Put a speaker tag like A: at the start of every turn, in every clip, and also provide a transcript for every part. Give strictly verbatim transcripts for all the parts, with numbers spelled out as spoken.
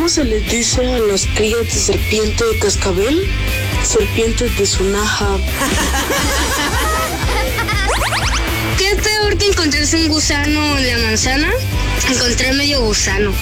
A: ¿Cómo se les dice a las crías de serpiente de cascabel? Serpientes de Sunaja.
B: ¿Qué es peor que encontrarse un gusano en la manzana? Encontré medio gusano.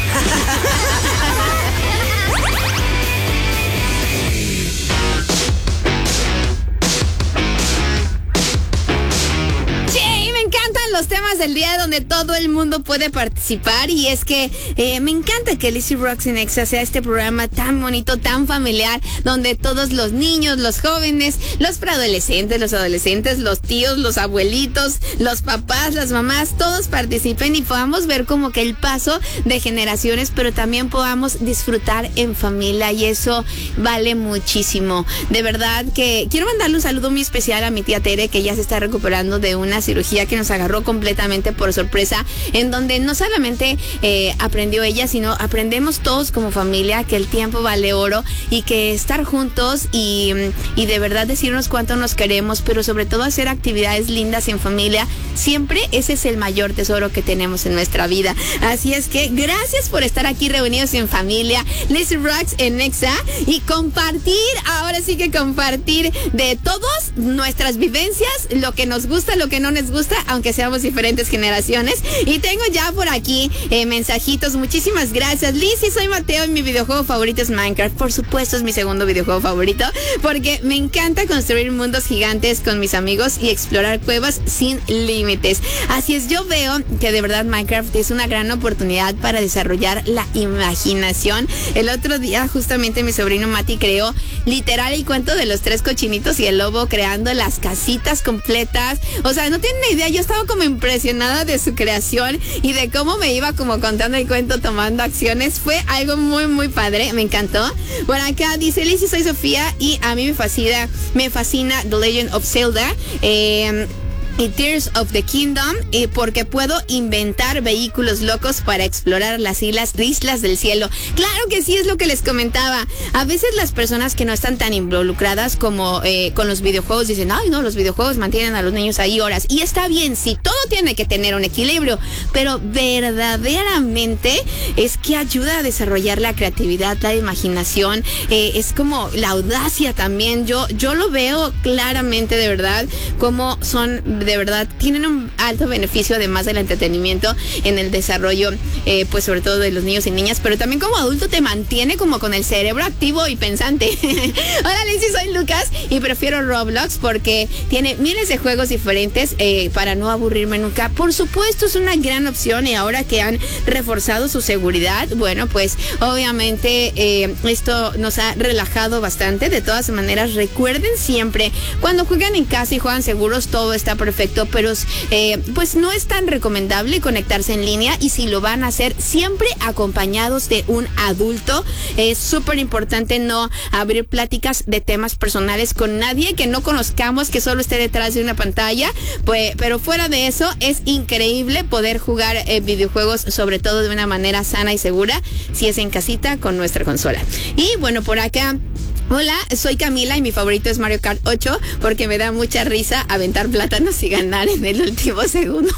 C: Los temas del día donde todo el mundo puede participar, y es que eh, me encanta que Lizzy Rocks en Exa sea este programa tan bonito, tan familiar, donde todos los niños, los jóvenes, los preadolescentes, los adolescentes, los tíos, los abuelitos, los papás, las mamás, todos participen y podamos ver como que el paso de generaciones, pero también podamos disfrutar en familia, y eso vale muchísimo. De verdad que quiero mandarle un saludo muy especial a mi tía Tere, que ya se está recuperando de una cirugía que nos agarró completamente por sorpresa, en donde no solamente eh, aprendió ella, sino aprendemos todos como familia que el tiempo vale oro, y que estar juntos y, y de verdad decirnos cuánto nos queremos, pero sobre todo hacer actividades lindas en familia, siempre ese es el mayor tesoro que tenemos en nuestra vida. Así es que gracias por estar aquí reunidos en familia, Lizzy Rocks en Exa, y compartir, ahora sí que compartir de todos nuestras vivencias, lo que nos gusta, lo que no nos gusta, aunque seamos diferentes generaciones. Y tengo ya por aquí eh, mensajitos. Muchísimas gracias, Lizzy. Soy Mateo y mi videojuego favorito es Minecraft. Por supuesto, es mi segundo videojuego favorito, porque me encanta construir mundos gigantes con mis amigos y explorar cuevas sin límites. Así es, yo veo que de verdad Minecraft es una gran oportunidad para desarrollar la imaginación. El otro día justamente mi sobrino Mati creó literal el cuento de los tres cochinitos y el lobo, creando las casitas completas. O sea, no tienen idea, yo estaba como impresionada de su creación y de cómo me iba como contando el cuento, tomando acciones. Fue algo muy muy padre, me encantó. Bueno, acá dice Lizzy, soy Sofía y a mí me fascina, me fascina The Legend of Zelda eh, y Tears of the Kingdom, eh, porque puedo inventar vehículos locos para explorar las islas, islas del cielo. Claro que sí, es lo que les comentaba. A veces las personas que no están tan involucradas como eh, con los videojuegos dicen, ay no, los videojuegos mantienen a los niños ahí horas. Y está bien, sí, todo tiene que tener un equilibrio, pero verdaderamente es que ayuda a desarrollar la creatividad, la imaginación, eh, es como la audacia también. Yo, yo lo veo claramente, de verdad, como son... de verdad tienen un alto beneficio, además del entretenimiento, en el desarrollo, eh, pues sobre todo de los niños y niñas, pero también como adulto te mantiene como con el cerebro activo y pensante. Hola Lizzy, soy Lucas y prefiero Roblox porque tiene miles de juegos diferentes eh, para no aburrirme nunca. Por supuesto es una gran opción, y ahora que han reforzado su seguridad, bueno, pues obviamente eh, esto nos ha relajado bastante. De todas maneras, recuerden siempre, cuando juegan en casa y juegan seguros, todo está perfecto, pero eh, pues no es tan recomendable conectarse en línea, y si lo van a hacer, siempre acompañados de un adulto. Es súper importante no abrir pláticas de temas personales con nadie que no conozcamos, que solo esté detrás de una pantalla, pues, pero fuera de eso es increíble poder jugar eh, videojuegos, sobre todo de una manera sana y segura, si es en casita con nuestra consola. Y bueno, por acá, hola, soy Camila y mi favorito es Mario Kart ocho porque me da mucha risa aventar plátanos y ganar en el último segundo.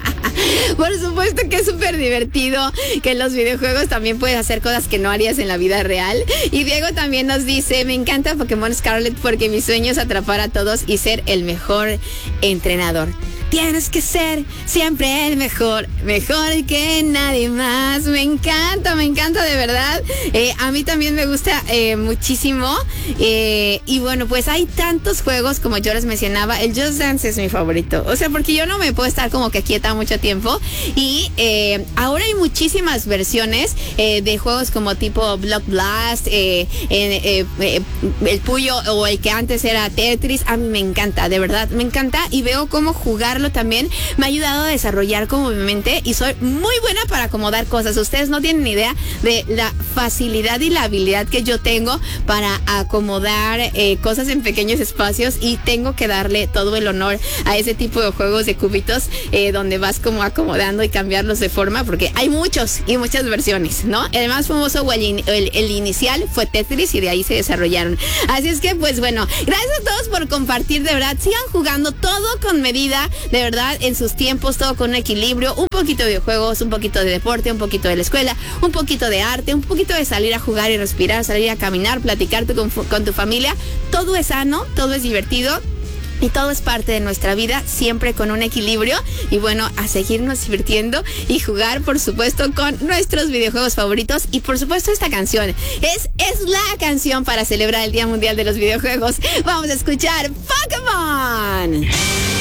C: Por supuesto que es súper divertido, que en los videojuegos también puedes hacer cosas que no harías en la vida real. Y Diego también nos dice, me encanta Pokémon Scarlet porque mi sueño es atrapar a todos y ser el mejor entrenador. Tienes que ser siempre el mejor, mejor que nadie más. Me encanta, me encanta de verdad. Eh, a mí también me gusta eh, muchísimo. Eh, y bueno, pues hay tantos juegos, como yo les mencionaba. El Just Dance es mi favorito. O sea, porque yo no me puedo estar como que quieta mucho tiempo. Y eh, ahora hay muchísimas versiones eh, de juegos como tipo Block Blast, eh, eh, eh, el Puyo, o el que antes era Tetris. A mí me encanta, de verdad, me encanta. Y veo cómo jugarlo también me ha ayudado a desarrollar como mi mente, y soy muy buena para acomodar cosas. Ustedes no tienen ni idea de la facilidad y la habilidad que yo tengo para acomodar eh, cosas en pequeños espacios, y tengo que darle todo el honor a ese tipo de juegos de cubitos eh, donde vas como acomodando y cambiarlos de forma, porque hay muchos y muchas versiones, ¿no? El más famoso o el, in, el, el inicial fue Tetris, y de ahí se desarrollaron. Así es que pues bueno, gracias a todos por compartir, de verdad, sigan jugando todo con medida. de verdad, en sus tiempos, todo con un equilibrio, un poquito de videojuegos, un poquito de deporte, un poquito de la escuela, un poquito de arte, un poquito de salir a jugar y respirar, salir a caminar, platicar con, con tu familia. Todo es sano, todo es divertido. Y todo es parte de nuestra vida, siempre con un equilibrio. Y bueno, a seguirnos divirtiendo y jugar, por supuesto, con nuestros videojuegos favoritos. Y por supuesto, esta canción es, es la canción para celebrar el Día Mundial de los Videojuegos. Vamos a escuchar Pokémon.